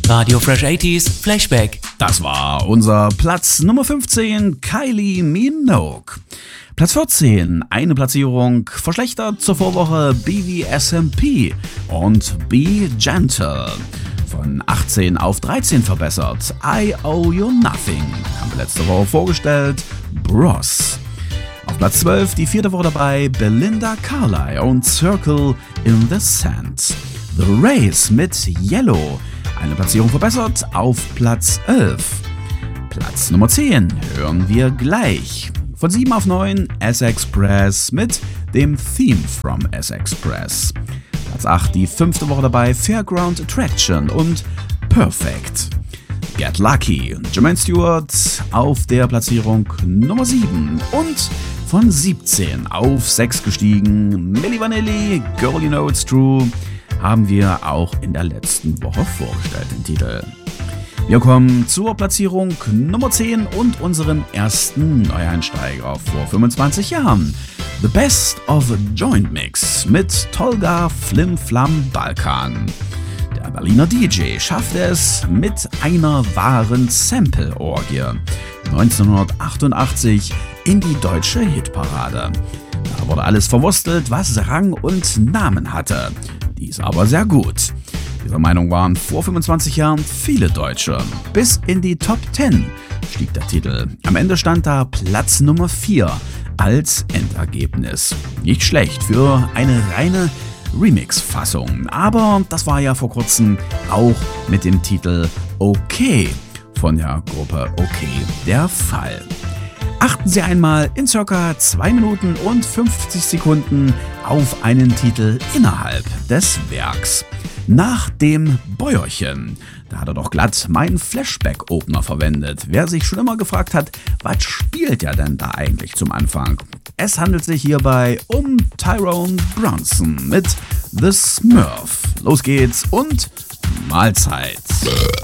Radio Fresh 80s Flashback. Das war unser Platz Nummer 15, Kylie Minogue. Platz 14, eine Platzierung verschlechtert zur Vorwoche BVSMP und Be Gentle. Von 18 auf 13 verbessert, I Owe You Nothing. Haben wir letzte Woche vorgestellt, Bros. Auf Platz 12, die vierte Woche dabei, Belinda Carlisle und Circle in the Sand. The Race mit Yellow. Eine Platzierung verbessert auf Platz 11. Platz Nummer 10 hören wir gleich. Von 7 auf 9 S-Express mit dem Theme from S-Express. Platz 8 die fünfte Woche dabei Fairground Attraction und Perfect. Get Lucky, Jermaine Stewart auf der Platzierung Nummer 7 und von 17 auf 6 gestiegen Milli Vanilli, Girl You Know It's True, haben wir auch in der letzten Woche vorgestellt, den Titel. Wir kommen zur Platzierung Nummer 10 und unseren ersten Neueinsteiger vor 25 Jahren. The Best of Joint Mix mit Tolga Flim Flam Balkan. Der Berliner DJ schaffte es mit einer wahren Sample-Orgie 1988 in die deutsche Hitparade. Da wurde alles verwurstelt, was Rang und Namen hatte. Dies aber sehr gut. Dieser Meinung waren vor 25 Jahren viele Deutsche. Bis in die Top 10 stieg der Titel. Am Ende stand da Platz Nummer 4 als Endergebnis. Nicht schlecht für eine reine Remix-Fassung. Aber das war ja vor kurzem auch mit dem Titel Okay von der Gruppe Okay der Fall. Achten Sie einmal in ca. 2 Minuten und 50 Sekunden auf einen Titel innerhalb des Werks. Nach dem Bäuerchen, da hat er doch glatt meinen Flashback-Opener verwendet. Wer sich schon immer gefragt hat, was spielt er denn da eigentlich zum Anfang? Es handelt sich hierbei um Tyrone Brunson mit The Smurf. Los geht's und Mahlzeit.